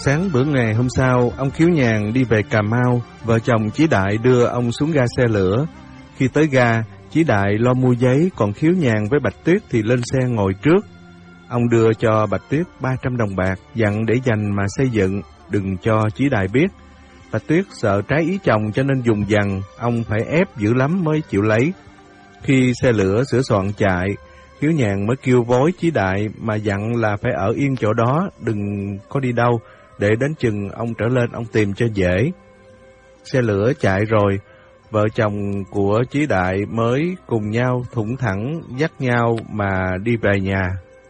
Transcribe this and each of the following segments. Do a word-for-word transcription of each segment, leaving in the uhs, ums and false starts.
Sáng bữa ngày hôm sau, ông Khiếu Nhàn đi về Cà Mau, vợ chồng Chí Đại đưa ông xuống ga xe lửa. Khi tới ga, Chí Đại lo mua giấy, còn Khiếu Nhàn với Bạch Tuyết thì lên xe ngồi trước. Ông đưa cho Bạch Tuyết ba trăm đồng bạc, dặn để dành mà xây dựng, đừng cho Chí Đại biết. Bạch Tuyết sợ trái ý chồng cho nên dùng dằn, ông phải ép dữ lắm mới chịu lấy. Khi xe lửa sửa soạn chạy, Khiếu Nhàn mới kêu vối Chí Đại mà dặn là phải ở yên chỗ đó, đừng có đi đâu, để đến chừng ông trở lên ông tìm cho dễ. Xe lửa chạy rồi, vợ chồng của Chí Đại mới cùng nhau thủng thẳng dắt nhau mà đi về nhà.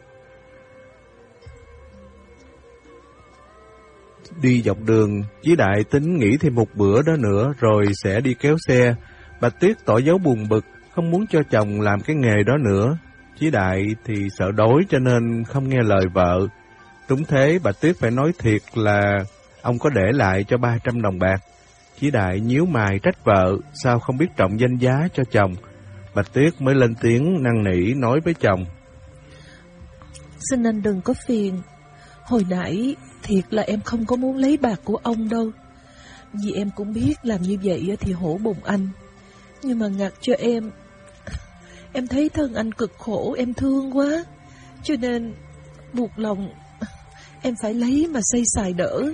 Đi dọc đường, Chí Đại tính nghỉ thêm một bữa đó nữa rồi sẽ đi kéo xe. Bạch Tuyết tỏ dấu buồn bực, không muốn cho chồng làm cái nghề đó nữa. Chí Đại thì sợ đói cho nên không nghe lời vợ. Đúng thế, Bạch Tuyết phải nói thiệt là ông có để lại cho ba trăm đồng bạc. Chí Đại nhíu mày trách vợ, sao không biết trọng danh giá cho chồng. Bạch Tuyết mới lên tiếng năn nỉ nói với chồng. Xin anh đừng có phiền. Hồi nãy thiệt là em không có muốn lấy bạc của ông đâu. Vì em cũng biết làm như vậy thì hổ bụng anh. Nhưng mà ngặt cho em, em thấy thân anh cực khổ, em thương quá. Cho nên buộc lòng em phải lấy mà xây xài đỡ.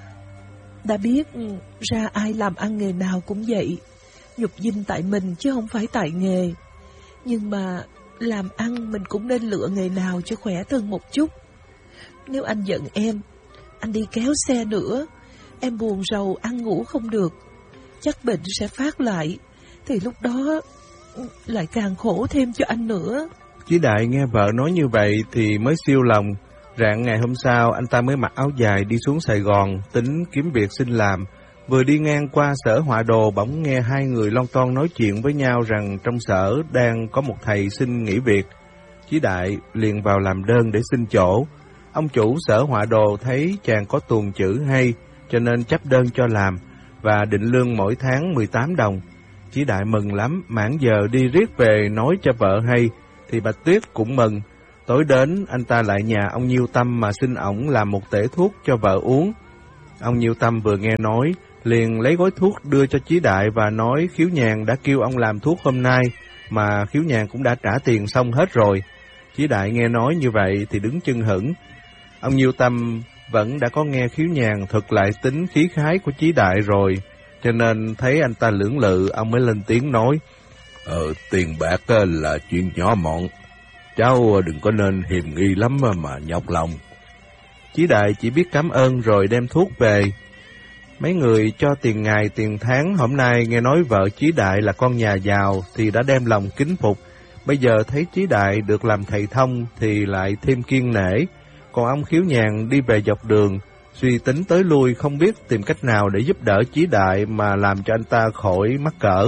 Đã biết ra ai làm ăn nghề nào cũng vậy, nhục dinh tại mình chứ không phải tại nghề. Nhưng mà làm ăn mình cũng nên lựa nghề nào cho khỏe thân một chút. Nếu anh giận em, anh đi kéo xe nữa, em buồn rầu ăn ngủ không được, chắc bệnh sẽ phát lại, thì lúc đó lại càng khổ thêm cho anh nữa. Chí Đại nghe vợ nói như vậy thì mới siêu lòng. Rạng ngày hôm sau, anh ta mới mặc áo dài đi xuống Sài Gòn, tính kiếm việc xin làm. Vừa đi ngang qua sở họa đồ, bỗng nghe hai người lon ton nói chuyện với nhau rằng trong sở đang có một thầy xin nghỉ việc. Chí Đại liền vào làm đơn để xin chỗ. Ông chủ sở họa đồ thấy chàng có tuồng chữ hay, cho nên chấp đơn cho làm, và định lương mỗi tháng mười tám đồng. Chí Đại mừng lắm, mãn giờ đi riết về nói cho vợ hay, thì Bạch Tuyết cũng mừng. Tối đến, anh ta lại nhà ông Nhiêu Tâm mà xin ổng làm một tể thuốc cho vợ uống. Ông Nhiêu Tâm vừa nghe nói, liền lấy gói thuốc đưa cho Chí Đại và nói Khiếu Nhàn đã kêu ông làm thuốc hôm nay, mà Khiếu Nhàn cũng đã trả tiền xong hết rồi. Chí Đại nghe nói như vậy thì đứng chân hững. Ông Nhiêu Tâm vẫn đã có nghe Khiếu Nhàn thuật lại tính khí khái của Chí Đại rồi, cho nên thấy anh ta lưỡng lự, ông mới lên tiếng nói. Ờ, tiền bạc là chuyện nhỏ mọn, cháu đừng có nên hiềm nghi lắm mà nhọc lòng. Chí Đại chỉ biết cảm ơn rồi đem thuốc về. Mấy người cho tiền ngày tiền tháng hôm nay nghe nói vợ Chí Đại là con nhà giàu thì đã đem lòng kính phục. Bây giờ thấy Chí Đại được làm thầy thông thì lại thêm kiêng nể. Còn ông Khiếu Nhàn đi về dọc đường, suy tính tới lui không biết tìm cách nào để giúp đỡ Chí Đại mà làm cho anh ta khỏi mắc cỡ.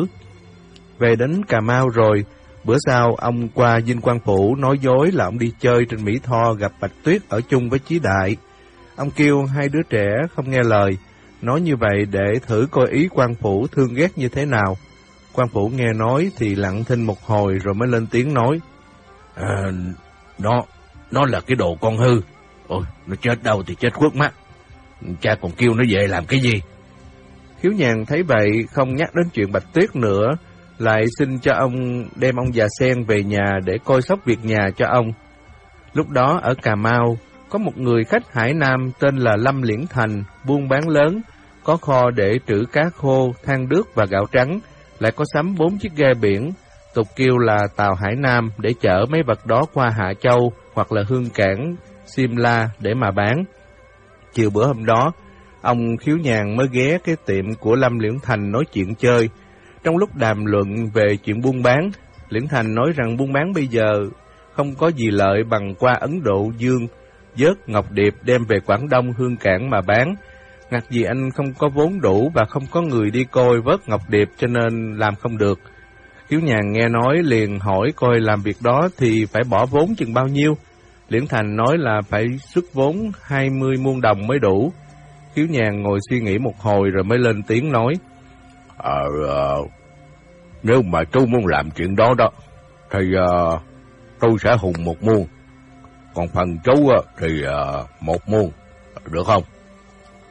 Về đến Cà Mau rồi, bữa sau ông qua Vinh Quang Phủ nói dối là ông đi chơi trên Mỹ Tho gặp Bạch Tuyết ở chung với Chí Đại. Ông kêu hai đứa trẻ không nghe lời, nói như vậy để thử coi ý Quang Phủ thương ghét như thế nào. Quang Phủ nghe nói thì lặng thinh một hồi rồi mới lên tiếng nói. À, nó, nó là cái đồ con hư. Ôi, nó chết đâu thì chết khuất mắt. Cha còn kêu nó về làm cái gì? Khiếu Nhàn thấy vậy không nhắc đến chuyện Bạch Tuyết nữa, lại xin cho ông đem ông già Sen về nhà để coi sóc việc nhà cho ông. Lúc đó ở Cà Mau, có một người khách Hải Nam tên là Lâm Liễn Thành, buôn bán lớn, có kho để trữ cá khô, than nước và gạo trắng, lại có sắm bốn chiếc ghe biển, tục kêu là tàu Hải Nam để chở mấy vật đó qua Hạ Châu hoặc là Hương Cảng, Simla để mà bán. Chiều bữa hôm đó, ông Khiếu Nhàn mới ghé cái tiệm của Lâm Liễn Thành nói chuyện chơi. Trong lúc đàm luận về chuyện buôn bán, Liễn Thành nói rằng buôn bán bây giờ không có gì lợi bằng qua Ấn Độ Dương, vớt ngọc điệp đem về Quảng Đông Hương Cảng mà bán. Ngặt gì anh không có vốn đủ và không có người đi coi vớt ngọc điệp cho nên làm không được. Khiếu Nhàn nghe nói liền hỏi coi làm việc đó thì phải bỏ vốn chừng bao nhiêu. Liễn Thành nói là phải xuất vốn hai mươi muôn đồng mới đủ. Khiếu Nhàn ngồi suy nghĩ một hồi rồi mới lên tiếng nói. Ờ, uh, nếu mà chú muốn làm chuyện đó đó, thì uh, tôi sẽ hùng một muôn. Còn phần chú uh, thì uh, một muôn, được không?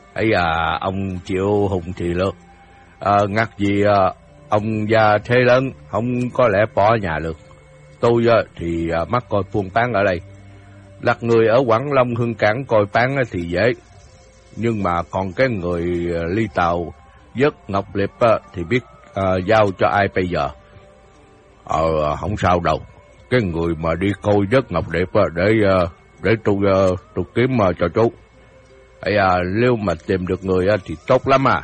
ấy à, ông chịu hùng thì được. À, ngặt gì à, ông già thế lớn, không có lẽ bỏ nhà được. Tôi à, thì à, mắc coi buôn bán ở đây. Đặt người ở Quảng Long Hương Cảng coi bán thì dễ. Nhưng mà còn cái người ly tàu vớt ngọc liệp thì biết à, giao cho ai bây giờ? Ờ, không sao đâu. Cái người mà đi coi vớt ngọc liệp để để tôi tôi kiếm cho chú. Ấy à, nếu mà tìm được người thì tốt lắm à.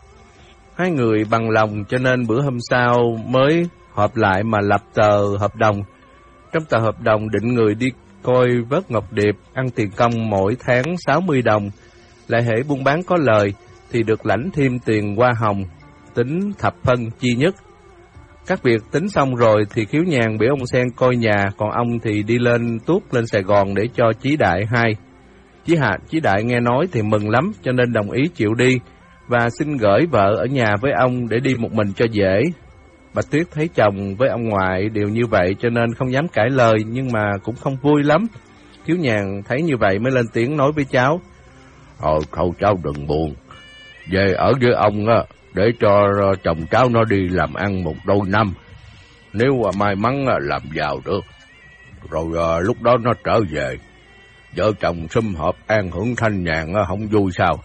Hai người bằng lòng cho nên bữa hôm sau mới họp lại mà lập tờ hợp đồng. Trong tờ hợp đồng định người đi coi vớt ngọc điệp, ăn tiền công mỗi tháng sáu mươi đồng. Lại hễ buôn bán có lời thì được lãnh thêm tiền hoa hồng, tính thập phân chi nhất. Các việc tính xong rồi thì Khiếu Nhàn biểu ông Sen coi nhà, còn ông thì đi lên tuốt lên Sài Gòn để cho Chí Đại hay. Chí Hạ, Chí Đại nghe nói thì mừng lắm cho nên đồng ý chịu đi và xin gửi vợ ở nhà với ông để đi một mình cho dễ. Bạch Tuyết thấy chồng với ông ngoại đều như vậy cho nên không dám cãi lời nhưng mà cũng không vui lắm. Khiếu Nhàn thấy như vậy mới lên tiếng nói với cháu. Thôi, thôi cháu đừng buồn. Về ở với ông á, để cho chồng cháu nó đi làm ăn một đôi năm. Nếu mà may mắn làm giàu được, rồi lúc đó nó trở về. Vợ chồng sum họp an hưởng thanh nhàn không vui sao?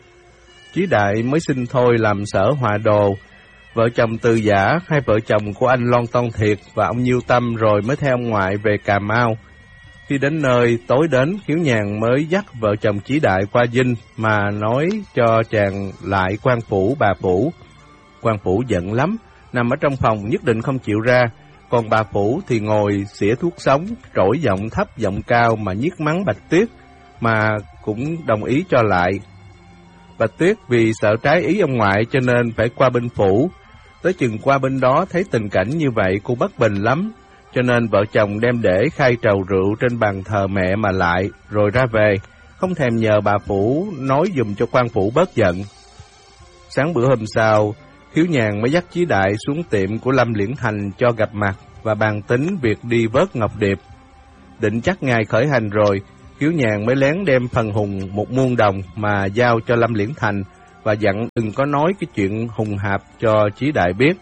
Chí Đại mới xin thôi làm sở họa đồ. Vợ chồng Từ Giả, hai vợ chồng của anh Lon Ton Thiệt và ông Nhiêu Tâm rồi mới theo ông ngoại về Cà Mau. Khi đến nơi, tối đến, Khiếu Nhàn mới dắt vợ chồng Chí Đại qua dinh mà nói cho chàng lại quan phủ bà phủ. Quan phủ giận lắm, nằm ở trong phòng nhất định không chịu ra, còn bà phủ thì ngồi xỉa thuốc sống, trỗi giọng thấp giọng cao mà nhiếc mắng Bạch Tuyết, mà cũng đồng ý cho lại. Bạch Tuyết vì sợ trái ý ông ngoại cho nên phải qua bên phủ. Tới chừng qua bên đó thấy tình cảnh như vậy cô bất bình lắm, cho nên vợ chồng đem để khay trầu rượu trên bàn thờ mẹ mà lại, rồi ra về, không thèm nhờ bà phủ nói giùm cho quan phủ bớt giận. Sáng bữa hôm sau, Khiếu Nhàn mới dắt Chí Đại xuống tiệm của Lâm Liễn Thành cho gặp mặt và bàn tính việc đi vớt ngọc điệp. Định chắc ngày khởi hành rồi, Khiếu Nhàn mới lén đem phần hùng một muôn đồng mà giao cho Lâm Liễn Thành và dặn đừng có nói cái chuyện hùng hạp cho Chí Đại biết.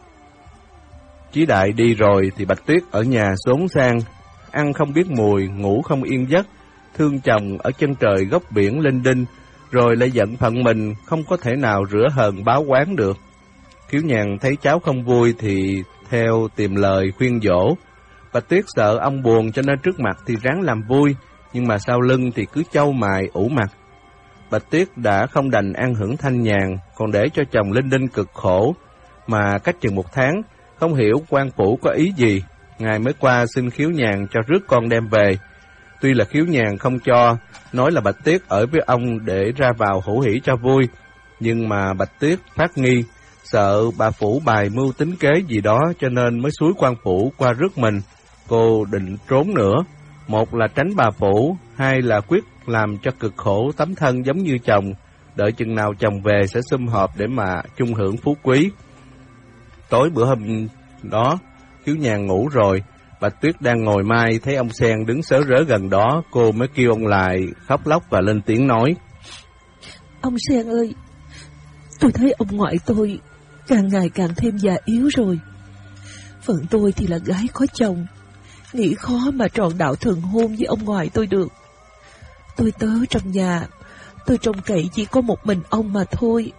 Chí Đại đi rồi thì Bạch Tuyết ở nhà xốn sang, ăn không biết mùi, ngủ không yên giấc, thương chồng ở chân trời góc biển linh đinh, rồi lại giận phận mình không có thể nào rửa hờn báo oán được. Khiếu Nhàn thấy cháu không vui thì theo tìm lời khuyên dỗ. Bạch Tuyết sợ ông buồn cho nên trước mặt thì ráng làm vui, nhưng mà sau lưng thì cứ chau mày ủ mặt. Bạch Tuyết đã không đành an hưởng thanh nhàn, còn để cho chồng linh đinh cực khổ, mà cách chừng một tháng, không hiểu quan phủ có ý gì, ngài mới qua xin Khiếu Nhàn cho rước con đem về. Tuy là Khiếu Nhàn không cho, nói là Bạch Tuyết ở với ông để ra vào hữu hỉ cho vui, nhưng mà Bạch Tuyết phát nghi, sợ bà phủ bài mưu tính kế gì đó cho nên mới xúi quan phủ qua rước mình. Cô định trốn nữa, một là tránh bà phủ, hai là quyết làm cho cực khổ tấm thân giống như chồng, đợi chừng nào chồng về sẽ sum họp để mà chung hưởng phú quý. Tối bữa hôm đó, Khiếu Nhàn ngủ rồi, Bạch Tuyết đang ngồi mai thấy ông Sen đứng sớ rớ gần đó, cô mới kêu ông lại khóc lóc và lên tiếng nói. Ông Sen ơi, tôi thấy ông ngoại tôi càng ngày càng thêm già yếu rồi. Phận tôi thì là gái có chồng, nghĩ khó mà trọn đạo thường hôn với ông ngoại tôi được. Tôi tớ trong nhà, tôi trông cậy chỉ có một mình ông mà thôi.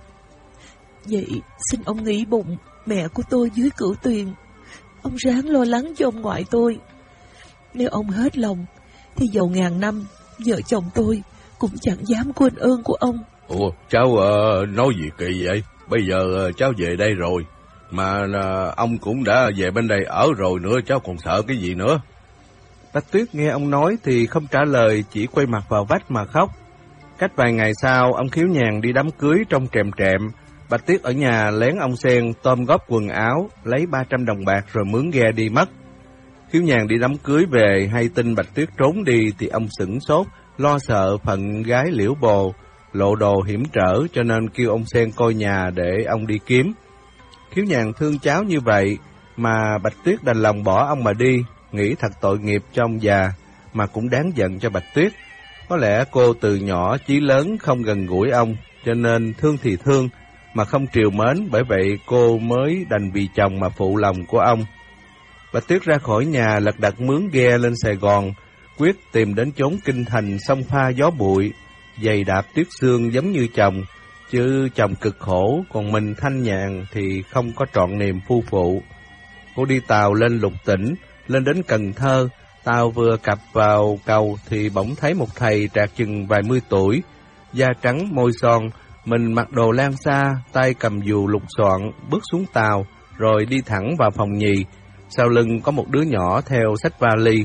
Vậy xin ông nghĩ bụng mẹ của tôi dưới Cửu Tuyền, ông ráng lo lắng cho ông ngoại tôi. Nếu ông hết lòng thì dầu ngàn năm vợ chồng tôi cũng chẳng dám quên ơn của ông. Ủa, cháu uh, nói gì kỳ vậy? Bây giờ uh, cháu về đây rồi, mà uh, ông cũng đã về bên đây ở rồi nữa, cháu còn sợ cái gì nữa? Bạch Tuyết nghe ông nói thì không trả lời, chỉ quay mặt vào vách mà khóc. Cách vài ngày sau, ông Khiếu Nhàn đi đám cưới trong trèm trẹm. Bạch Tuyết ở nhà lén ông Sen tôm góp quần áo, lấy ba trăm đồng bạc rồi mướn ghe đi mất. Khiếu Nhàn đi đám cưới về, hay tin Bạch Tuyết trốn đi thì ông sửng sốt, lo sợ phận gái liễu bồ, lộ đồ hiểm trở cho nên kêu ông Sen coi nhà để ông đi kiếm. Khiếu Nhàn thương cháu như vậy mà Bạch Tuyết đành lòng bỏ ông mà đi, nghĩ thật tội nghiệp cho ông già mà cũng đáng giận cho Bạch Tuyết. Có lẽ cô từ nhỏ chí lớn không gần gũi ông, cho nên thương thì thương, mà không trìu mến, bởi vậy cô mới đành vì chồng mà phụ lòng của ông. Bạch Tuyết ra khỏi nhà lật đật mướn ghe lên Sài Gòn, quyết tìm đến chốn kinh thành sông pha gió bụi, giày đạp tuyết sương giống như chồng, chứ chồng cực khổ, còn mình thanh nhàn thì không có trọn niềm phu phụ. Cô đi tàu lên Lục Tỉnh, lên đến Cần Thơ. Tàu vừa cập vào cầu thì bỗng thấy một thầy trạc chừng vài mươi tuổi, da trắng môi son, mình mặc đồ lang xa, tay cầm dù lục soạn, bước xuống tàu, rồi đi thẳng vào phòng nhì. Sau lưng có một đứa nhỏ theo xách vali.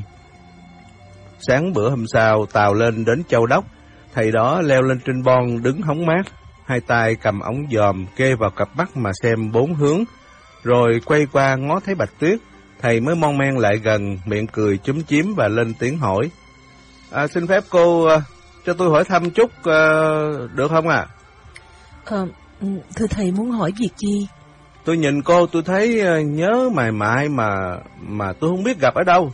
Sáng bữa hôm sau, tàu lên đến Châu Đốc, thầy đó leo lên trên bon đứng hóng mát, hai tay cầm ống dòm kê vào cặp mắt mà xem bốn hướng, rồi quay qua ngó thấy Bạch Tuyết. Thầy mới mon men lại gần, miệng cười chúm chím và lên tiếng hỏi. À, xin phép cô uh, cho tôi hỏi thăm chút uh, được không ạ? À? À, thưa thầy muốn hỏi việc chi? Tôi nhìn cô tôi thấy uh, nhớ mài mại mà mà tôi không biết gặp ở đâu.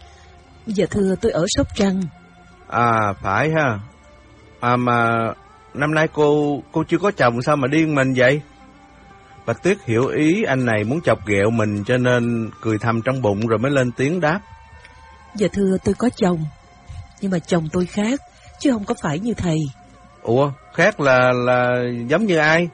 Dạ thưa, tôi ở Sóc Trăng. À phải ha. À mà năm nay cô cô chưa có chồng sao mà điên mình vậy? Bạch Tuyết hiểu ý anh này muốn chọc ghẹo mình, cho nên cười thầm trong bụng rồi mới lên tiếng đáp. Dạ thưa, tôi có chồng, nhưng mà chồng tôi khác, chứ không có phải như thầy. Ủa, khác là là giống như ai?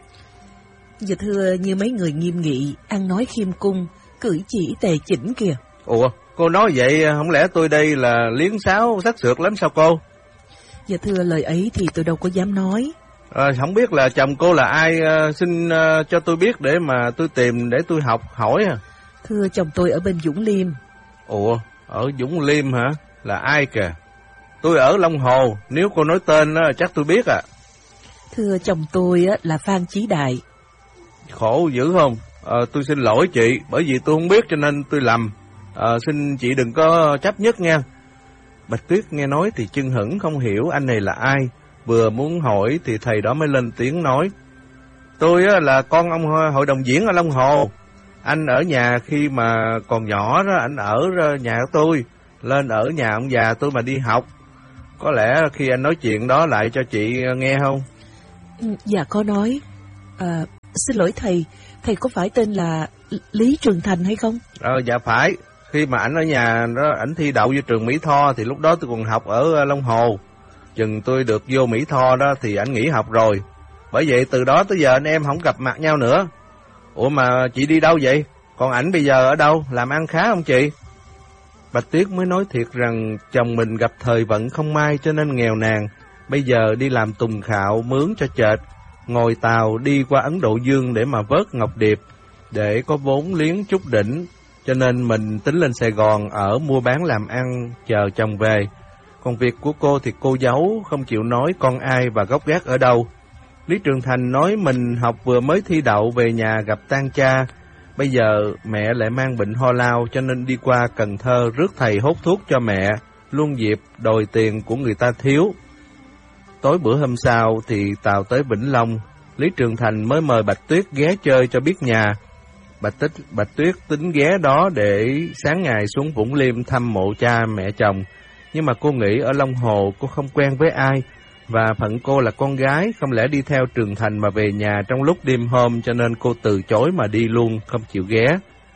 Dạ thưa, như mấy người nghiêm nghị, ăn nói khiêm cung, cử chỉ tề chỉnh kìa. Ủa, cô nói vậy không lẽ tôi đây là liếng sáo sắc sược lắm sao cô? Dạ thưa, lời ấy thì tôi đâu có dám nói. À, không biết là chồng cô là ai, uh, xin uh, cho tôi biết để mà tôi tìm, để tôi học hỏi à. Thưa, chồng tôi ở bên Dũng Liêm. Ủa, ở Dũng Liêm hả? Là ai kìa? Tôi ở Long Hồ, nếu cô nói tên đó, chắc tôi biết à. Thưa, chồng tôi là Phan Chí Đại. Khổ dữ không? À, tôi xin lỗi chị, bởi vì tôi không biết cho nên tôi lầm. À, xin chị đừng có chấp nhất nha. Bạch Tuyết nghe nói thì chưng hửng không hiểu anh này là ai. Vừa muốn hỏi thì thầy đó mới lên tiếng nói. Tôi là con ông hội đồng diễn ở Long Hồ. Anh ở nhà khi mà còn nhỏ đó, anh ở nhà của tôi. Lên ở nhà ông già tôi mà đi học. Có lẽ khi anh nói chuyện đó lại cho chị nghe không? Dạ có nói. À, xin lỗi thầy, thầy có phải tên là Lý Trường Thành hay không? Ờ, dạ phải. Khi mà ảnh ở nhà đó, ảnh thi đậu vô trường Mỹ Tho thì lúc đó tôi còn học ở Long Hồ. Chừng tôi được vô Mỹ Tho đó thì ảnh nghỉ học rồi. Bởi vậy từ đó tới giờ anh em không gặp mặt nhau nữa. Ủa mà chị đi đâu vậy? Còn ảnh bây giờ ở đâu? Làm ăn khá không chị? Bạch Tuyết mới nói thiệt rằng chồng mình gặp thời vận không may cho nên nghèo nàn. Bây giờ đi làm tùng khạo mướn cho chệt, ngồi tàu đi qua Ấn Độ Dương để mà vớt ngọc điệp, để có vốn liếng chút đỉnh. Cho nên mình tính lên Sài Gòn ở mua bán làm ăn, chờ chồng về. Còn việc của cô thì cô giấu, không chịu nói con ai và gốc gác ở đâu. Lý Trường Thành nói mình học vừa mới thi đậu về nhà gặp tang cha. Bây giờ mẹ lại mang bệnh ho lao cho nên đi qua Cần Thơ rước thầy hốt thuốc cho mẹ, luôn dịp đòi tiền của người ta thiếu. Tối bữa hôm sau thì tàu tới Vĩnh Long, Lý Trường Thành mới mời Bạch Tuyết ghé chơi cho biết nhà. Bạch, tích, Bạch Tuyết tính ghé đó để sáng ngày xuống Vũng Liêm thăm mộ cha mẹ chồng. Nhưng mà cô nghĩ ở Long Hồ cô không quen với ai, và phận cô là con gái, không lẽ đi theo Trường Thành mà về nhà trong lúc đêm hôm, cho nên cô từ chối mà đi luôn, không chịu ghé.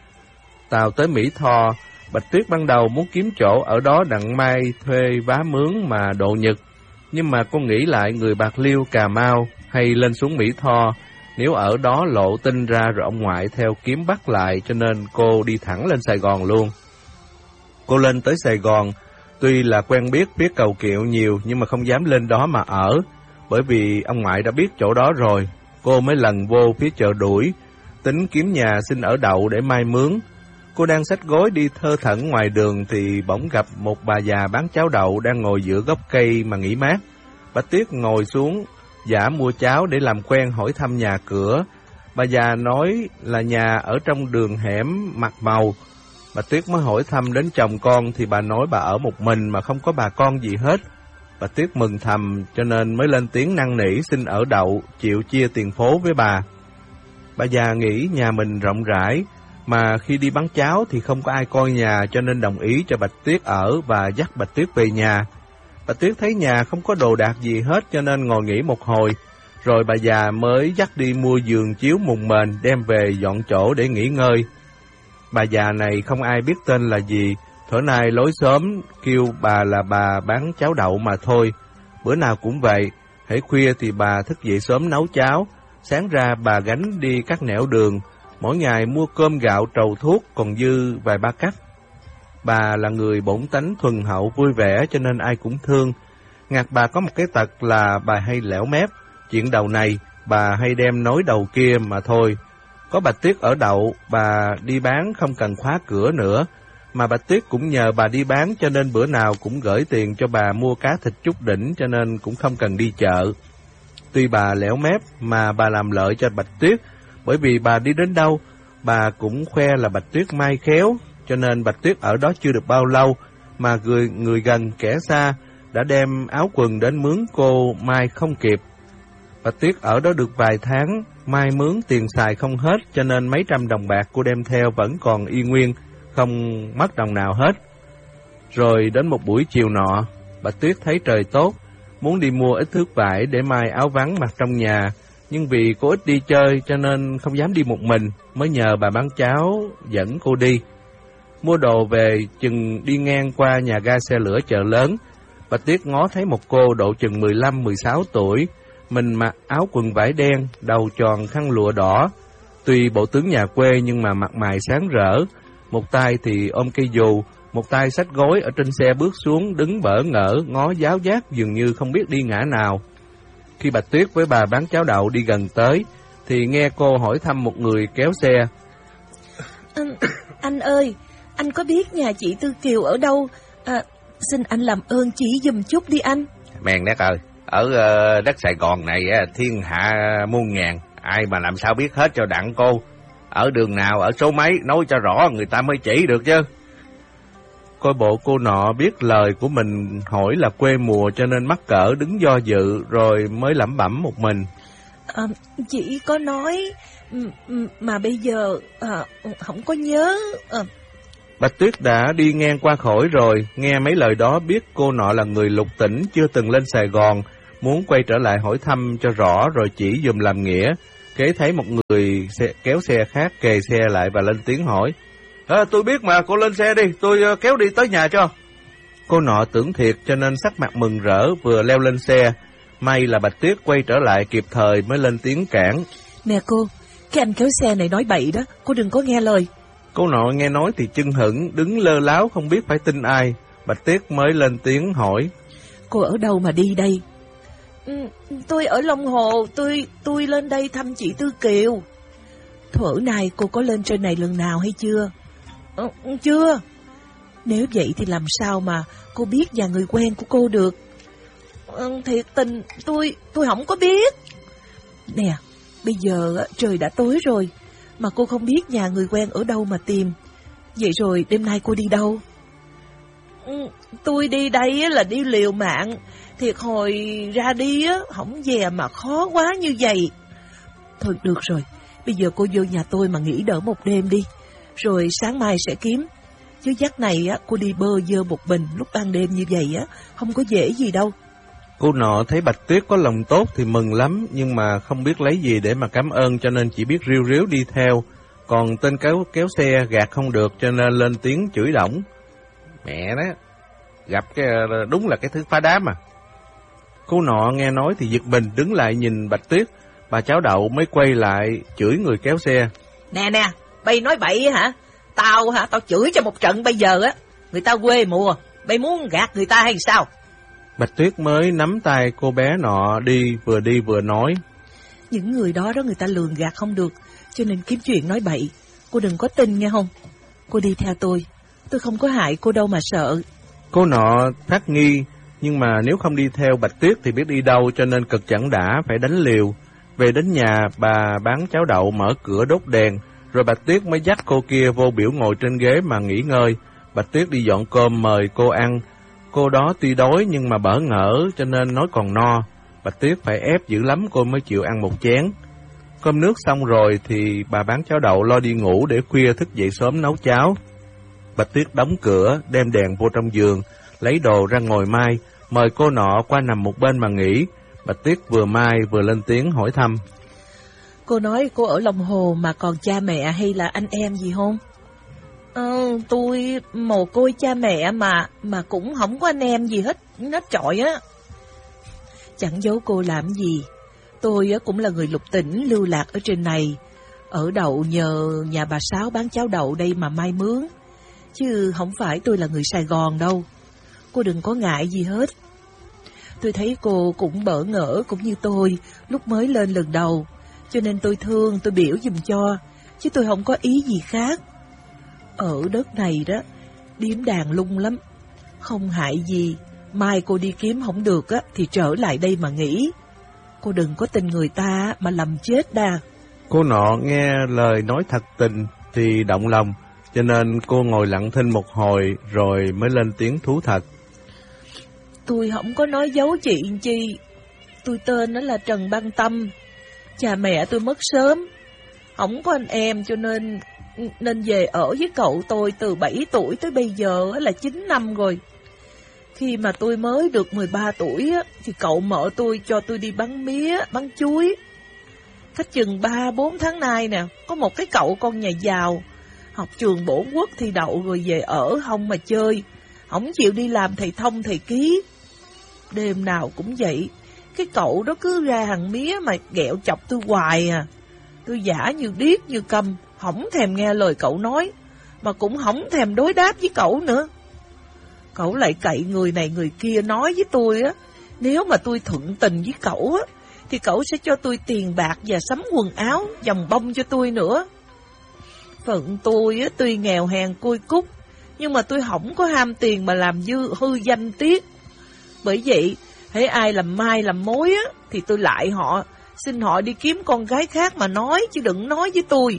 Tàu tới Mỹ Tho, Bạch Tuyết ban đầu muốn kiếm chỗ ở đó đặng mai thuê vá mướn mà độ nhật. Nhưng mà cô nghĩ lại người Bạc Liêu, Cà Mau hay lên xuống Mỹ Tho, nếu ở đó lộ tin ra rồi ông ngoại theo kiếm bắt lại, cho nên cô đi thẳng lên Sài Gòn luôn. Cô lên tới Sài Gòn, tuy là quen biết phía Cầu Kiệu nhiều nhưng mà không dám lên đó mà ở, bởi vì ông ngoại đã biết chỗ đó rồi. Cô mới lần vô phía chợ Đuổi, tính kiếm nhà xin ở đậu để mai mướn. Cô đang xách gối đi thơ thẩn ngoài đường thì bỗng gặp một bà già bán cháo đậu đang ngồi giữa gốc cây mà nghỉ mát. Bạch Tuyết ngồi xuống giả mua cháo để làm quen, hỏi thăm nhà cửa. Bà già nói là nhà ở trong đường hẻm Mặt Màu. Bạch Tuyết mới hỏi thăm đến chồng con thì bà nói bà ở một mình mà không có bà con gì hết. Bạch Tuyết mừng thầm cho nên mới lên tiếng năn nỉ xin ở đậu, chịu chia tiền phố với bà. Bà già nghĩ nhà mình rộng rãi, mà khi đi bán cháo thì không có ai coi nhà, cho nên đồng ý cho Bạch Tuyết ở và dắt Bạch Tuyết về nhà. Bạch Tuyết thấy nhà không có đồ đạc gì hết cho nên ngồi nghỉ một hồi, rồi bà già mới dắt đi mua giường chiếu mùng mền đem về dọn chỗ để nghỉ ngơi. Bà già này không ai biết tên là gì, thuở nay lối xóm kêu bà là bà bán cháo đậu mà thôi. Bữa nào cũng vậy, hễ khuya thì bà thức dậy sớm nấu cháo, sáng ra bà gánh đi các nẻo đường, mỗi ngày mua cơm gạo trầu thuốc còn dư vài ba cắt. Bà là người bổn tánh thuần hậu vui vẻ cho nên ai cũng thương. Ngặt bà có một cái tật là bà hay lẻo mép, chuyện đầu này bà hay đem nói đầu kia mà thôi. Có Bạch Tuyết ở đậu, bà đi bán không cần khóa cửa nữa, mà Bạch Tuyết cũng nhờ bà đi bán cho nên bữa nào cũng gửi tiền cho bà mua cá thịt chút đỉnh cho nên cũng không cần đi chợ. Tuy bà lẻo mép mà bà làm lợi cho Bạch Tuyết, bởi vì bà đi đến đâu, bà cũng khoe là Bạch Tuyết may khéo, cho nên Bạch Tuyết ở đó chưa được bao lâu, mà người, người gần kẻ xa đã đem áo quần đến mướn cô may không kịp. Bạch Tuyết ở đó được vài tháng, may mướn tiền xài không hết, cho nên mấy trăm đồng bạc cô đem theo vẫn còn y nguyên, không mất đồng nào hết. Rồi đến một buổi chiều nọ, Bạch Tuyết thấy trời tốt, muốn đi mua ít thước vải để may áo vắng mặc trong nhà, nhưng vì cô ít đi chơi cho nên không dám đi một mình, mới nhờ bà bán cháo dẫn cô đi. Mua đồ về, chừng đi ngang qua nhà ga xe lửa chợ lớn, Bạch Tuyết ngó thấy một cô độ chừng mười lăm mười sáu tuổi, mình mặc áo quần vải đen, đầu tròn khăn lụa đỏ. Tuy bộ tướng nhà quê nhưng mà mặt mày sáng rỡ, một tay thì ôm cây dù, một tay xách gối ở trên xe bước xuống, đứng bỡ ngỡ, ngó giáo giác dường như không biết đi ngã nào. Khi Bạch Tuyết với bà bán cháo đậu đi gần tới, thì nghe cô hỏi thăm một người kéo xe. Anh, anh ơi, anh có biết nhà chị Tư Kiều ở đâu? À, xin anh làm ơn chỉ giùm chút đi anh. Mèn đất ơi, ở uh, đất Sài Gòn này uh, thiên hạ muôn ngàn, ai mà làm sao biết hết cho đặng cô. Ở đường nào, ở số mấy, nói cho rõ người ta mới chỉ được chứ. Coi bộ cô nọ biết lời của mình hỏi là quê mùa cho nên mắc cỡ đứng do dự rồi mới lẩm bẩm một mình. À, chị có nói mà bây giờ à, không có nhớ. À. Bạch Tuyết đã đi ngang qua khỏi rồi, nghe mấy lời đó biết cô nọ là người lục tỉnh chưa từng lên Sài Gòn, muốn quay trở lại hỏi thăm cho rõ rồi chỉ dùm làm nghĩa. Kế thấy một người xe, kéo xe khác kề xe lại và lên tiếng hỏi. À, tôi biết mà, cô lên xe đi, tôi kéo đi tới nhà cho. Cô nọ tưởng thiệt cho nên sắc mặt mừng rỡ vừa leo lên xe. May là Bạch Tuyết quay trở lại kịp thời mới lên tiếng cản. Nè cô, cái anh kéo xe này nói bậy đó, cô đừng có nghe lời. Cô nọ nghe nói thì chưng hửng, đứng lơ láo không biết phải tin ai. Bạch Tuyết mới lên tiếng hỏi. Cô ở đâu mà đi đây? Ừ, tôi ở Long Hồ, tôi tôi lên đây thăm chị Tư Kiều. Thuở này cô có lên trên này lần nào hay chưa? Ừ, chưa. Nếu vậy thì làm sao mà cô biết nhà người quen của cô được? Ừ, thiệt tình tôi tôi không có biết. Nè, bây giờ trời đã tối rồi mà cô không biết nhà người quen ở đâu mà tìm. Vậy rồi đêm nay cô đi đâu? Ừ, tôi đi đây là đi liều mạng. Thiệt hồi ra đi á, không về mà khó quá như vậy. Thôi được rồi, bây giờ cô vô nhà tôi mà nghỉ đỡ một đêm đi, rồi sáng mai sẽ kiếm. Chứ dắt này á, cô đi bơ vơ một mình lúc ban đêm như vậy á, không có dễ gì đâu. Cô nọ thấy Bạch Tuyết có lòng tốt thì mừng lắm, nhưng mà không biết lấy gì để mà cảm ơn cho nên chỉ biết riu riu đi theo. Còn tên kéo kéo xe gạt không được cho nên lên tiếng chửi đổng. Mẹ đó, gặp cái đúng là cái thứ phá đám à. Cô nọ nghe nói thì giật mình đứng lại nhìn Bạch Tuyết. Bà cháo đậu mới quay lại chửi người kéo xe. Nè nè, bay nói bậy hả? Tao hả, tao chửi cho một trận bây giờ á. Người ta quê mùa, bay muốn gạt người ta hay sao? Bạch Tuyết mới nắm tay cô bé nọ đi, vừa đi vừa nói. Những người đó đó người ta lường gạt không được, cho nên kiếm chuyện nói bậy. Cô đừng có tin nghe không? Cô đi theo tôi, tôi không có hại cô đâu mà sợ. Cô nọ thắc nghi, nhưng mà nếu không đi theo Bạch Tuyết thì biết đi đâu cho nên cực chẳng đã phải đánh liều. Về đến nhà, bà bán cháo đậu mở cửa đốt đèn, rồi Bạch Tuyết mới dắt cô kia vô biểu ngồi trên ghế mà nghỉ ngơi. Bạch Tuyết đi dọn cơm mời cô ăn. Cô đó tuy đói nhưng mà bỡ ngỡ cho nên nói còn no. Bạch Tuyết phải ép dữ lắm cô mới chịu ăn một chén. Cơm nước xong rồi thì bà bán cháo đậu lo đi ngủ để khuya thức dậy sớm nấu cháo. Bạch Tuyết đóng cửa, đem đèn vô trong giường, lấy đồ ra ngồi may. mời cô nọ qua nằm một bên mà nghỉ. Bạch Tuyết vừa mai vừa lên tiếng hỏi thăm. Cô nói cô ở lòng hồ mà còn cha mẹ hay là anh em gì không? Ờ, tôi mồ côi cha mẹ mà, mà cũng không có anh em gì hết, nó trọi á. Chẳng giấu cô làm gì. Tôi cũng là người lục tỉnh lưu lạc ở trên này. Ở đậu nhờ nhà bà Sáu bán cháo đậu đây mà mai mướn. Chứ không phải tôi là người Sài Gòn đâu. Cô đừng có ngại gì hết. Tôi thấy cô cũng bỡ ngỡ cũng như tôi lúc mới lên lần đầu. Cho nên tôi thương, tôi biểu giùm cho. Chứ tôi không có ý gì khác. Ở đất này đó, điếm đàn lung lắm. Không hại gì. Mai cô đi kiếm không được á thì trở lại đây mà nghỉ. Cô đừng có tin người ta mà làm chết đà. Cô nọ nghe lời nói thật tình thì động lòng, cho nên cô ngồi lặng thinh một hồi rồi mới lên tiếng thú thật. Tôi không có nói giấu chị chi. Tôi tên nó là Trần Băng Tâm. Cha mẹ tôi mất sớm, không có anh em cho nên nên về ở với cậu tôi từ bảy tuổi tới bây giờ là chín năm rồi. Khi mà tôi mới được mười ba tuổi á, thì cậu mợ tôi cho tôi đi bắn mía, bắn chuối. Cách chừng ba bốn tháng nay nè, có một cái cậu con nhà giàu, học trường bổn quốc thi đậu rồi về ở không mà chơi, không chịu đi làm thầy thông thầy ký. Đêm nào cũng vậy, cái cậu đó cứ ra hàng mía mà ghẹo chọc tôi hoài à. Tôi giả như điếc như câm, không thèm nghe lời cậu nói, mà cũng không thèm đối đáp với cậu nữa. Cậu lại cậy người này người kia nói với tôi á, nếu mà tôi thuận tình với cậu á, thì cậu sẽ cho tôi tiền bạc và sắm quần áo, vòng bông cho tôi nữa. Phận tôi á, tuy nghèo hèn côi cút, nhưng mà tôi không có ham tiền mà làm dư hư danh tiết. Bởi vậy, hễ ai làm mai làm mối á, thì tôi lại họ, xin họ đi kiếm con gái khác mà nói, chứ đừng nói với tôi.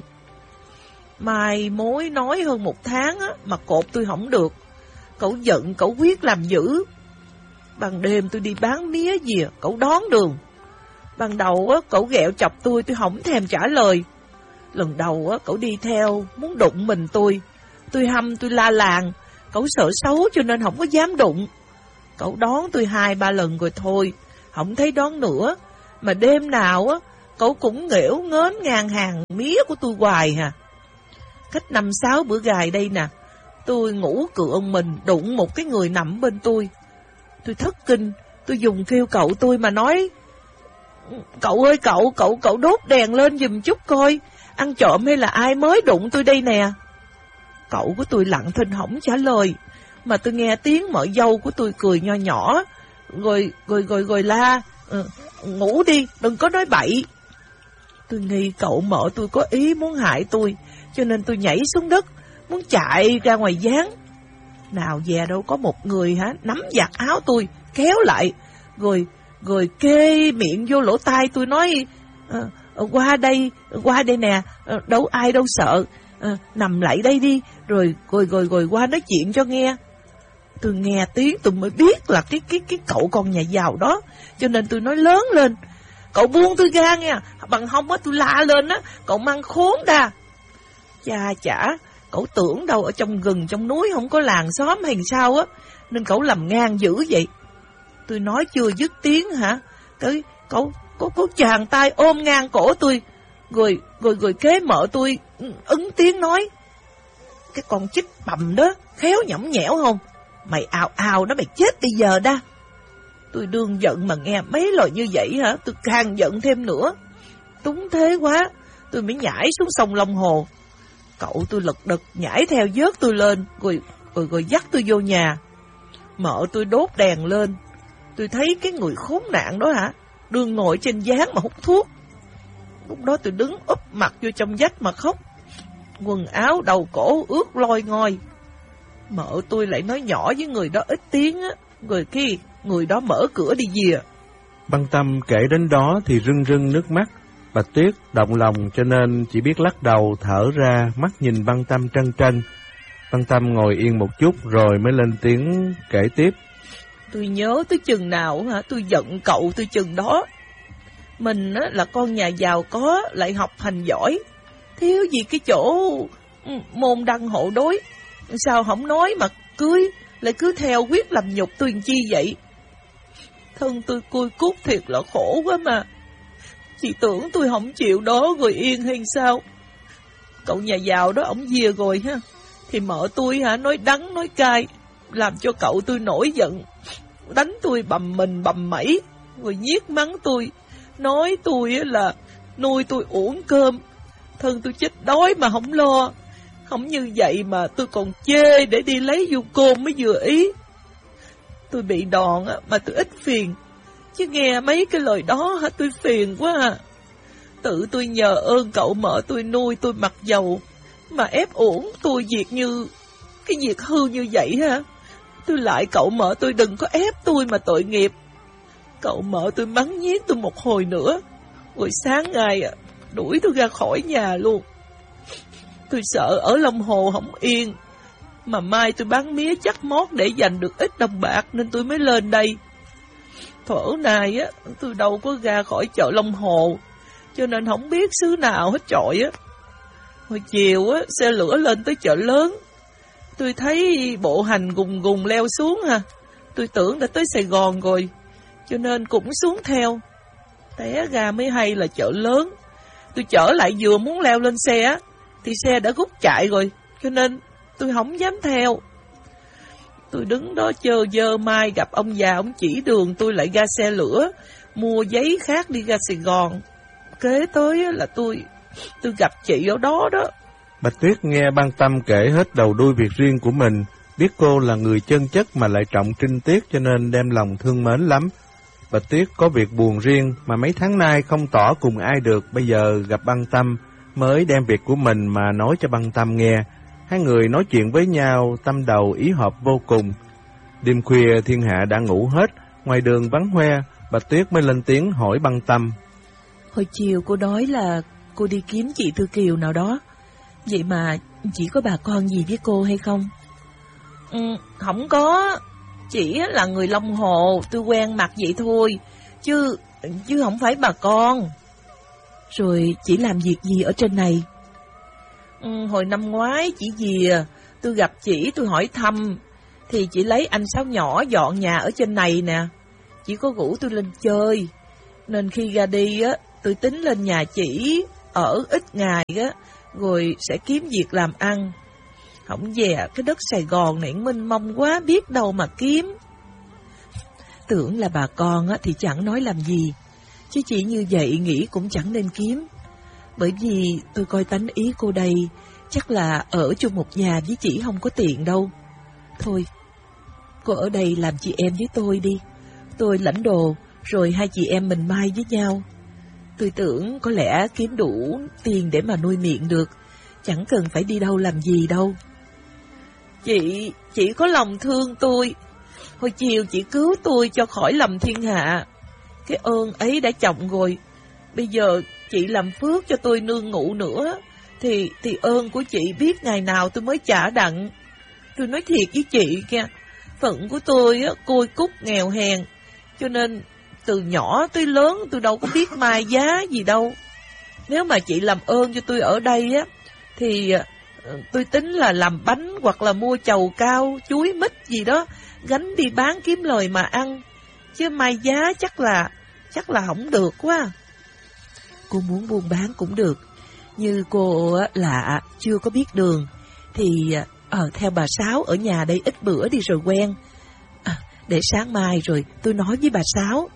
Mai mối nói hơn một tháng á, mà cột tôi không được. Cậu giận, cậu quyết làm dữ. Ban đêm tôi đi bán mía gì, cậu đón đường. Ban đầu á, cậu ghẹo chọc tôi, tôi không thèm trả lời. Lần đầu á, cậu đi theo, muốn đụng mình tôi. Tôi hăm, tôi la làng. Cậu sợ xấu cho nên không có dám đụng. Cậu đón tôi hai ba lần rồi thôi, không thấy đón nữa. Mà đêm nào á, cậu cũng nghễu ngến ngang hàng mía của tôi hoài hà. Cách năm sáu bữa gài đây nè, tôi ngủ cựa mình đụng một cái người nằm bên tôi. Tôi thất kinh, tôi dùng kêu cậu tôi mà nói, cậu ơi cậu, cậu, cậu đốt đèn lên giùm chút coi, ăn trộm hay là ai mới đụng tôi đây nè. Cậu của tôi lặng thinh không trả lời, mà tôi nghe tiếng mợ dâu của tôi cười nho nhỏ, rồi, rồi, rồi, rồi la, ừ, ngủ đi, đừng có nói bậy. Tôi nghi cậu mợ tôi có ý muốn hại tôi, cho nên tôi nhảy xuống đất, muốn chạy ra ngoài gián. Nào về đâu có một người hả, nắm giặt áo tôi, kéo lại, rồi, rồi kê miệng vô lỗ tai tôi nói, à, qua đây, qua đây nè, đâu ai đâu sợ, à, nằm lại đây đi, rồi, rồi, rồi, rồi qua nói chuyện cho nghe. Tôi nghe tiếng tôi mới biết là cái, cái, cái cậu con nhà giàu đó, cho nên tôi nói lớn lên, cậu buông tôi ra nghe, bằng không á tôi la lên á, cậu mang khốn đà. Cha chả, cậu tưởng đâu ở trong rừng, trong núi không có làng xóm hay sao á, nên cậu làm ngang dữ vậy. Tôi nói chưa dứt tiếng hả, cái cậu, cậu, cậu chàng tay ôm ngang cổ tôi, rồi, rồi, rồi kế mợ tôi ứng tiếng nói, cái con chích bầm đó, khéo nhõng nhẽo không, mày ào ào nó mày chết bây giờ đa. Tôi đương giận mà nghe mấy lời như vậy hả, tôi càng giận thêm nữa. Túng thế quá, tôi mới nhảy xuống sông Long Hồ. Cậu tôi lật đật nhảy theo vớt tôi lên, rồi, rồi, rồi dắt tôi vô nhà. Mợ tôi đốt đèn lên, tôi thấy cái người khốn nạn đó hả, đương ngồi trên gián mà hút thuốc. Lúc đó tôi đứng úp mặt vô trong vách mà khóc, quần áo đầu cổ ướt loi ngoi. Mợ tôi lại nói nhỏ với người đó ít tiếng á, rồi khi người đó mở cửa đi về. Băng Tâm kể đến đó thì rưng rưng nước mắt. Bạch Tuyết động lòng cho nên chỉ biết lắc đầu thở ra, mắt nhìn Băng Tâm trân trân. Băng Tâm ngồi yên một chút rồi mới lên tiếng kể tiếp. Tôi nhớ tới chừng nào hả, tôi giận cậu tôi chừng đó. Mình á, là con nhà giàu có, lại học hành giỏi, thiếu gì cái chỗ môn đăng hộ đối. Sao không nói mà cưới, lại cứ theo quyết làm nhục tôi làm chi vậy? Thân tôi cui cút thiệt là khổ quá mà. Chị tưởng tôi không chịu đó rồi yên hay sao? Cậu nhà giàu đó ổng về rồi ha, thì mợ tôi hả nói đắng nói cay, làm cho cậu tôi nổi giận, đánh tôi bầm mình bầm mẩy, rồi nhiếc mắng tôi, nói tôi là nuôi tôi uổng cơm, thân tôi chết đói mà không lo. Không như vậy mà tôi còn chê để đi lấy vô côn mới vừa ý. Tôi bị đòn mà tôi ít phiền, chứ nghe mấy cái lời đó hả tôi phiền quá à. Tự tôi nhờ ơn cậu mợ tôi nuôi tôi mặc dầu, mà ép uổng tôi việc như cái việc hư như vậy hả? Tôi lại cậu mợ tôi đừng có ép tôi mà tội nghiệp. Cậu mợ tôi mắng nhiếc tôi một hồi nữa, rồi sáng ngày đuổi tôi ra khỏi nhà luôn. Tôi sợ ở Long Hồ không yên, mà mai tôi bán mía chắc mót để dành được ít đồng bạc nên tôi mới lên đây. Thuở này á, tôi đâu có ra khỏi chợ Long Hồ, cho nên không biết xứ nào hết trọi á. Hồi chiều á, xe lửa lên tới chợ lớn, tôi thấy bộ hành gùng gùng leo xuống ha. Tôi tưởng đã tới Sài Gòn rồi, cho nên cũng xuống theo. Té ra mới hay là chợ lớn. Tôi chở lại vừa muốn leo lên xe á, thì xe đã rút chạy rồi, cho nên tôi không dám theo. Tôi đứng đó chờ dơ mai gặp ông già, ông chỉ đường tôi lại ra xe lửa, mua giấy khác đi ra Sài Gòn. Kế tới là tôi tôi gặp chị ở đó đó. Bạch Tuyết nghe Băng Tâm kể hết đầu đuôi việc riêng của mình, biết cô là người chân chất mà lại trọng trinh tiết cho nên đem lòng thương mến lắm. Bạch Tuyết có việc buồn riêng mà mấy tháng nay không tỏ cùng ai được, bây giờ gặp Băng Tâm mới đem việc của mình mà nói cho Băng Tâm nghe. Hai người nói chuyện với nhau tâm đầu ý hợp vô cùng. Đêm khuya thiên hạ đã ngủ hết, ngoài đường vắng hoe, Bạch Tuyết mới lên tiếng hỏi Băng Tâm. Hồi chiều cô nói là cô đi kiếm chị Thư Kiều nào đó, vậy mà chỉ có bà con gì với cô hay không? Ừ, không có, chỉ là người Long Hồ, tôi quen mặt vậy thôi, chứ chứ không phải bà con. Rồi chị làm việc gì ở trên này? Ừ, hồi năm ngoái chỉ gì tôi gặp chị, tôi hỏi thăm, thì chị lấy anh Sáu nhỏ dọn nhà ở trên này nè. Chị có rủ tôi lên chơi, nên khi ra đi á, tôi tính lên nhà chị ở ít ngày á, rồi sẽ kiếm việc làm ăn. Không về cái đất Sài Gòn này mênh mông quá, biết đâu mà kiếm. Tưởng là bà con á, thì chẳng nói làm gì, chứ chị như vậy nghĩ cũng chẳng nên kiếm. Bởi vì tôi coi tánh ý cô đây, chắc là ở chung một nhà với chị không có tiện đâu. Thôi, cô ở đây làm chị em với tôi đi, tôi lãnh đồ, rồi hai chị em mình mai với nhau. Tôi tưởng có lẽ kiếm đủ tiền để mà nuôi miệng được, chẳng cần phải đi đâu làm gì đâu. Chị, chị có lòng thương tôi. Hồi chiều chị cứu tôi cho khỏi lầm thiên hạ, cái ơn ấy đã trọng rồi. Bây giờ chị làm phước cho tôi nương ngủ nữa, Thì thì ơn của chị biết ngày nào tôi mới trả đặng. Tôi nói thiệt với chị kìa, phận của tôi á, côi cút nghèo hèn, cho nên từ nhỏ tới lớn tôi đâu có biết mai giá gì đâu. Nếu mà chị làm ơn cho tôi ở đây á, thì tôi tính là làm bánh hoặc là mua chầu cao, chuối mít gì đó, gánh đi bán kiếm lời mà ăn. Chứ mai giá chắc là, chắc là không được quá. Cô muốn buôn bán cũng được. Như cô là chưa có biết đường, thì ờ, theo bà Sáu ở nhà đây ít bữa đi rồi quen. À, để sáng mai rồi tôi nói với bà Sáu.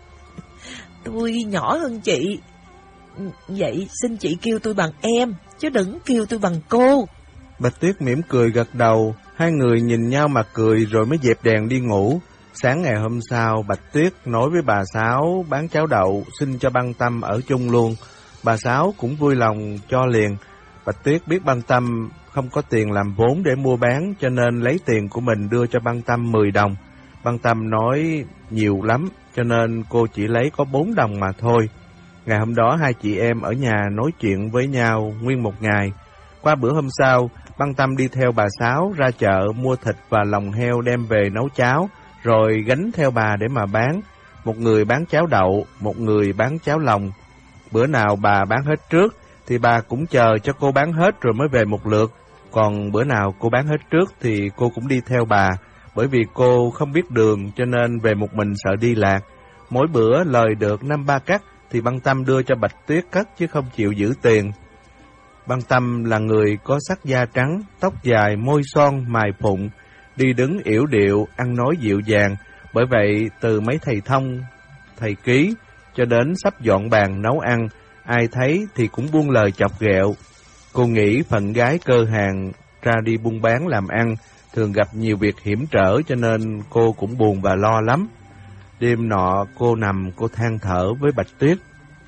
Tôi nhỏ hơn chị, vậy xin chị kêu tôi bằng em, chứ đừng kêu tôi bằng cô. Bạch Tuyết mỉm cười gật đầu, hai người nhìn nhau mà cười rồi mới dẹp đèn đi ngủ. Sáng ngày hôm sau, Bạch Tuyết nói với bà Sáu bán cháo đậu, xin cho Băng Tâm ở chung luôn. Bà Sáu cũng vui lòng cho liền. Bạch Tuyết biết Băng Tâm không có tiền làm vốn để mua bán, cho nên lấy tiền của mình đưa cho Băng Tâm mười đồng. Băng Tâm nói nhiều lắm, cho nên cô chỉ lấy có bốn đồng mà thôi. Ngày hôm đó hai chị em ở nhà nói chuyện với nhau nguyên một ngày. Qua bữa hôm sau, Băng Tâm đi theo bà Sáu ra chợ mua thịt và lòng heo đem về nấu cháo, rồi gánh theo bà để mà bán. Một người bán cháo đậu, một người bán cháo lòng. Bữa nào bà bán hết trước thì bà cũng chờ cho cô bán hết rồi mới về một lượt. Còn bữa nào cô bán hết trước thì cô cũng đi theo bà. Bởi vì cô không biết đường cho nên về một mình sợ đi lạc. Mỗi bữa lời được năm ba cắt thì Băng Tâm đưa cho Bạch Tuyết cất chứ không chịu giữ tiền. Băng Tâm là người có sắc da trắng, tóc dài, môi son, mày phụng, đi đứng yểu điệu, ăn nói dịu dàng. Bởi vậy từ mấy thầy thông, thầy ký cho đến sắp dọn bàn nấu ăn, ai thấy thì cũng buông lời chọc ghẹo. Cô nghĩ phận gái cơ hàng ra đi buôn bán làm ăn, thường gặp nhiều việc hiểm trở cho nên cô cũng buồn và lo lắm. Đêm nọ cô nằm cô than thở với Bạch Tuyết.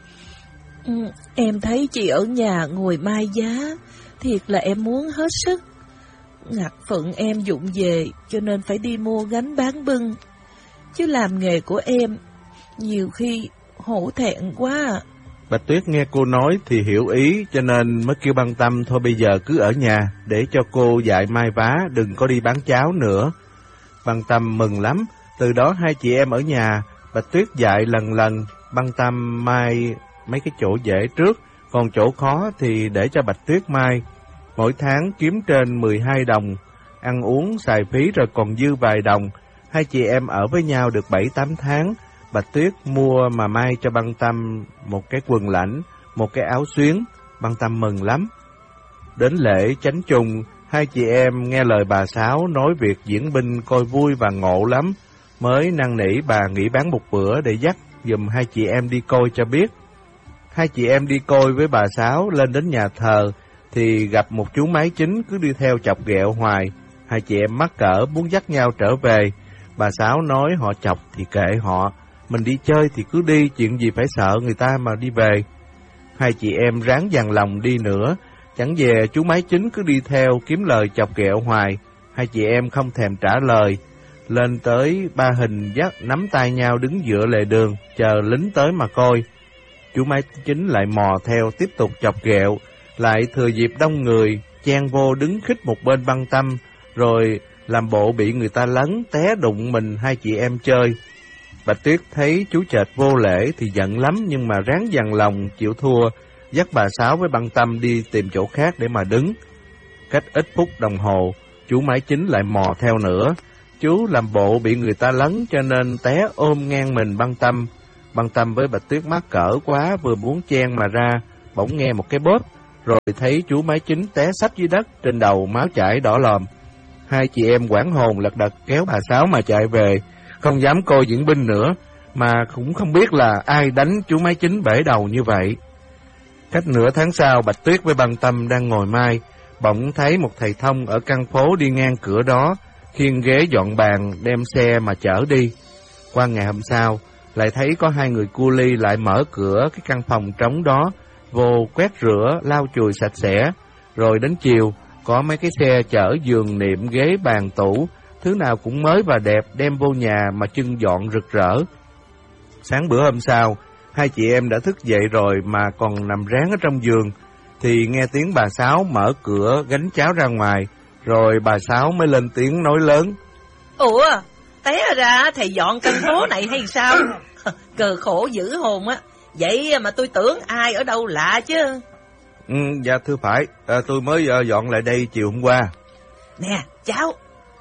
Ừ, em thấy chị ở nhà ngồi mai giá, thiệt là em muốn hết sức. Ngặt phận em dụng về cho nên phải đi mua gánh bán bưng. Chứ làm nghề của em nhiều khi hổ thẹn quá à. Bạch Tuyết nghe cô nói thì hiểu ý cho nên mới kêu Băng Tâm thôi bây giờ cứ ở nhà để cho cô dạy mai vá, đừng có đi bán cháo nữa. Băng Tâm mừng lắm, từ đó hai chị em ở nhà, Bạch Tuyết dạy lần lần, Băng Tâm mai mấy cái chỗ dễ trước, còn chỗ khó thì để cho Bạch Tuyết mai. Mỗi tháng kiếm trên mười hai đồng, ăn uống xài phí rồi còn dư vài đồng. Hai chị em ở với nhau được bảy tám tháng. Bạch Tuyết mua mà may cho Băng Tâm một cái quần lãnh, một cái áo xuyến. Băng Tâm mừng lắm. Đến lễ Chánh Trùng, hai chị em nghe lời bà Sáu nói việc diễn binh coi vui và ngộ lắm, mới năn nỉ bà nghỉ bán một bữa để dắt giùm hai chị em đi coi cho biết. Hai chị em đi coi với bà Sáu, lên đến nhà thờ thì gặp một chú máy chính cứ đi theo chọc ghẹo hoài. Hai chị em mắc cỡ muốn dắt nhau trở về. Bà Sáu nói họ chọc thì kệ họ, mình đi chơi thì cứ đi, chuyện gì phải sợ người ta mà đi về. Hai chị em ráng dằn lòng đi nữa, chẳng về chú máy chính cứ đi theo kiếm lời chọc ghẹo hoài. Hai chị em không thèm trả lời. Lên tới ba hình dắt nắm tay nhau đứng giữa lề đường, chờ lính tới mà coi. Chú máy chính lại mò theo tiếp tục chọc ghẹo, lại thừa dịp đông người, chen vô đứng khích một bên Băng Tâm, rồi làm bộ bị người ta lấn, té đụng mình hai chị em chơi. Bạch Tuyết thấy chú chệch vô lễ thì giận lắm, nhưng mà ráng dằn lòng chịu thua, dắt bà Sáu với Băng Tâm đi tìm chỗ khác để mà đứng. Cách ít phút đồng hồ, chú máy chính lại mò theo nữa. Chú làm bộ bị người ta lấn cho nên té ôm ngang mình Băng Tâm. Băng Tâm với Bạch Tuyết mắc cỡ quá, vừa muốn chen mà ra, bỗng nghe một cái bóp, rồi thấy chú máy chính té xách dưới đất, trên đầu máu chảy đỏ lòm. Hai chị em hoảng hồn lật đật kéo bà Sáu mà chạy về, không dám coi diễn binh nữa, mà cũng không biết là ai đánh chú máy chính bể đầu như vậy. Cách nửa tháng sau, Bạch Tuyết với Băng Tâm đang ngồi mai, bỗng thấy một thầy thông ở căn phố đi ngang cửa đó, khiêng ghế dọn bàn đem xe mà chở đi. Qua ngày hôm sau, lại thấy có hai người cu li lại mở cửa cái căn phòng trống đó, vô quét rửa, lau chùi sạch sẽ. Rồi đến chiều, có mấy cái xe chở giường niệm, ghế bàn tủ, thứ nào cũng mới và đẹp đem vô nhà mà trưng dọn rực rỡ. Sáng bữa hôm sau, hai chị em đã thức dậy rồi mà còn nằm ráng ở trong giường, thì nghe tiếng bà Sáu mở cửa gánh cháo ra ngoài, rồi bà Sáu mới lên tiếng nói lớn. Ủa, té ra thầy dọn căn phố này hay sao? Cờ khổ dữ hồn á, vậy mà tôi tưởng ai ở đâu lạ chứ. Ừ, dạ thưa phải, à, tôi mới uh, dọn lại đây chiều hôm qua. Nè, cháu,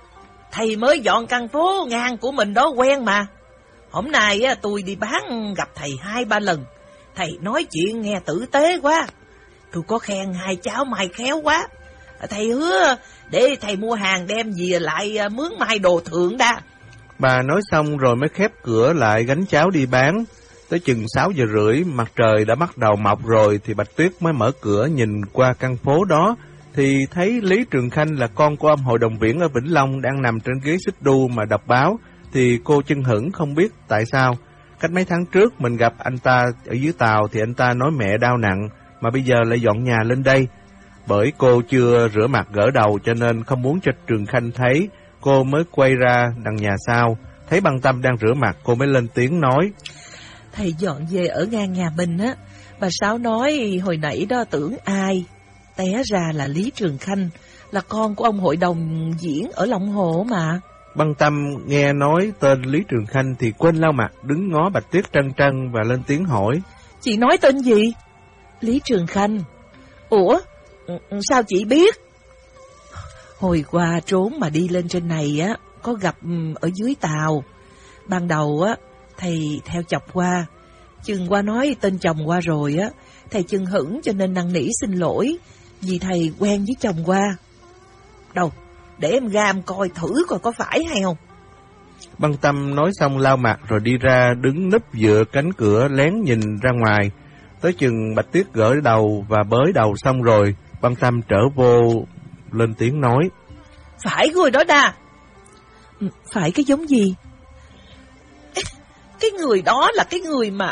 thầy mới dọn căn phố ngang của mình đó quen mà. Hôm nay á, tôi đi bán gặp thầy hai ba lần, thầy nói chuyện nghe tử tế quá. Tôi có khen hai cháu mai khéo quá. Thầy hứa để thầy mua hàng đem về lại mướn mai đồ thượng đa. Bà nói xong rồi mới khép cửa lại gánh cháo đi bán. Tới chừng sáu giờ rưỡi, mặt trời đã bắt đầu mọc rồi thì Bạch Tuyết mới mở cửa nhìn qua căn phố đó, thì thấy Lý Trường Khanh là con của ông hội đồng viễn ở Vĩnh Long đang nằm trên ghế xích đu mà đọc báo. Thì cô chưng hửng không biết tại sao. Cách mấy tháng trước mình gặp anh ta ở dưới tàu thì anh ta nói mẹ đau nặng, mà bây giờ lại dọn nhà lên đây. Bởi cô chưa rửa mặt gỡ đầu cho nên không muốn cho Trường Khanh thấy, cô mới quay ra đằng nhà sau. Thấy Băng Tâm đang rửa mặt, cô mới lên tiếng nói. Thầy dọn về ở ngang nhà mình á, bà Sáu nói hồi nãy đó tưởng ai, té ra là Lý Trường Khanh, là con của ông hội đồng diễn ở Long Hồ mà. Băng Tâm nghe nói tên Lý Trường Khanh thì quên lau mặt, đứng ngó Bạch Tuyết trân trân và lên tiếng hỏi. Chị nói tên gì? Lý Trường Khanh. Ủa, sao chị biết? Hồi qua trốn mà đi lên trên này á, có gặp ở dưới tàu. Ban đầu á, thầy theo chồng qua. Chừng qua nói tên chồng qua rồi á, thầy chừng hững cho nên năn nỉ xin lỗi, vì thầy quen với chồng qua. Đâu, để em ra em coi thử coi có phải hay không. Băng Tâm nói xong lau mặt rồi đi ra đứng núp dựa cánh cửa lén nhìn ra ngoài. Tới chừng Bạch Tuyết gỡ đầu và bới đầu xong rồi, Băng Tâm trở vô lên tiếng nói. Phải người đó đà. Phải cái giống gì? Cái người đó là cái người mà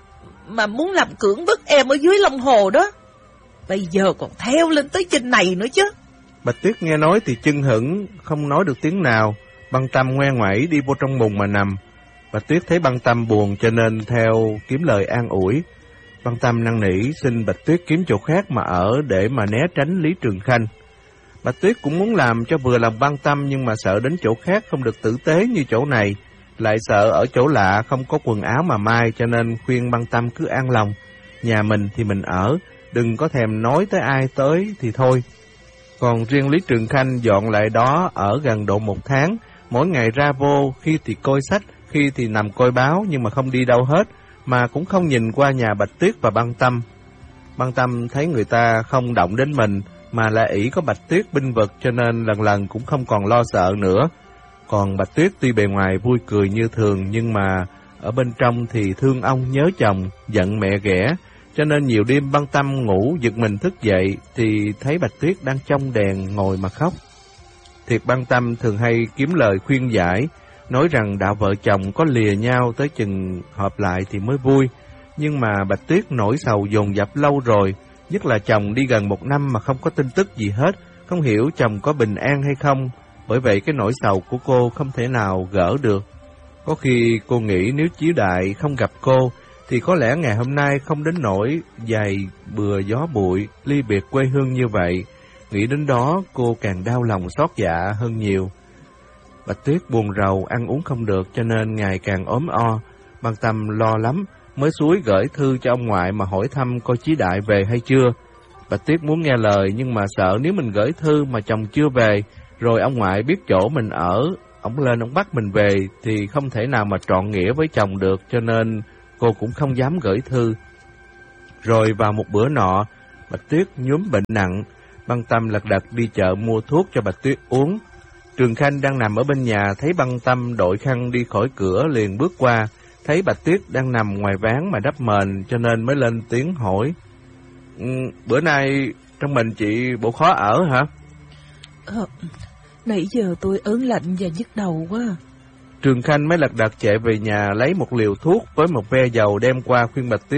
Mà muốn làm cưỡng bức em ở dưới Long Hồ đó. Bây giờ còn theo lên tới trên này nữa chứ. Bạch Tuyết nghe nói thì chưng hững, không nói được tiếng nào. Băng Tâm ngoe ngoẩy đi vô trong mùng mà nằm. Bạch Tuyết thấy Băng Tâm buồn cho nên theo kiếm lời an ủi. Băng Tâm năn nỉ xin Bạch Tuyết kiếm chỗ khác mà ở để mà né tránh Lý Trường Khanh. Bạch Tuyết cũng muốn làm cho vừa lòng Băng Tâm nhưng mà sợ đến chỗ khác không được tử tế như chỗ này, lại sợ ở chỗ lạ không có quần áo mà may, cho nên khuyên Băng Tâm cứ an lòng. Nhà mình thì mình ở, đừng có thèm nói tới ai tới thì thôi. Còn riêng Lý Trường Khanh dọn lại đó ở gần độ một tháng, mỗi ngày ra vô, khi thì coi sách, khi thì nằm coi báo nhưng mà không đi đâu hết, mà cũng không nhìn qua nhà Bạch Tuyết và Băng Tâm. Băng Tâm thấy người ta không động đến mình, mà lại ỷ có Bạch Tuyết binh vực cho nên lần lần cũng không còn lo sợ nữa. Còn Bạch Tuyết tuy bề ngoài vui cười như thường nhưng mà ở bên trong thì thương ông nhớ chồng, giận mẹ ghẻ, cho nên nhiều đêm Băng Tâm ngủ giật mình thức dậy thì thấy Bạch Tuyết đang trong đèn ngồi mà khóc. Thiệt Băng Tâm thường hay kiếm lời khuyên giải, nói rằng đạo vợ chồng có lìa nhau tới chừng hợp lại thì mới vui. Nhưng mà Bạch Tuyết nỗi sầu dồn dập lâu rồi, nhất là chồng đi gần một năm mà không có tin tức gì hết, không hiểu chồng có bình an hay không. Bởi vậy cái nỗi sầu của cô không thể nào gỡ được. Có khi cô nghĩ nếu Chiếu Đại không gặp cô, thì có lẽ ngày hôm nay không đến nỗi dày bừa gió bụi, ly biệt quê hương như vậy. Nghĩ đến đó cô càng đau lòng xót dạ hơn nhiều. Bạch Tuyết buồn rầu, ăn uống không được cho nên ngày càng ốm o. Băng Tâm lo lắm, mới xúi gửi thư cho ông ngoại mà hỏi thăm coi Chí Đại về hay chưa. Bạch Tuyết muốn nghe lời nhưng mà sợ nếu mình gửi thư mà chồng chưa về, rồi ông ngoại biết chỗ mình ở, ông lên ông bắt mình về thì không thể nào mà trọn nghĩa với chồng được, cho nên cô cũng không dám gửi thư. Rồi vào một bữa nọ, Bạch Tuyết nhúm bệnh nặng, Băng Tâm lật đật đi chợ mua thuốc cho Bạch Tuyết uống. Trường Khanh đang nằm ở bên nhà, thấy Băng Tâm đội khăn đi khỏi cửa liền bước qua, thấy Bạch Tuyết đang nằm ngoài ván mà đắp mền cho nên mới lên tiếng hỏi. Ừ, bữa nay trong mình chị bộ khó ở hả? Ờ, nãy giờ tôi ớn lạnh và nhức đầu quá. Trường Khanh mới lật đật chạy về nhà lấy một liều thuốc với một ve dầu đem qua khuyên Bạch Tuyết